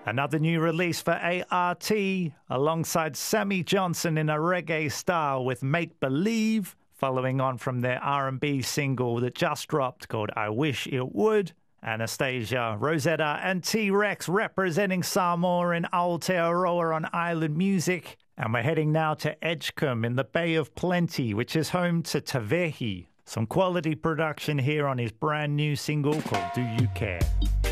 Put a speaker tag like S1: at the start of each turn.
S1: Another new release for ART, alongside Sammy Johnson in a reggae style with Make Believe, following on from their R&B single that just dropped called I Wish It Would. Anastasia, Rosetta and T-Rex representing Samoa in Aotearoa on Island Music. And we're heading now to Edgecombe in the Bay of Plenty, which is home to Tavehi. Some quality production here on his brand new single called Do You Care?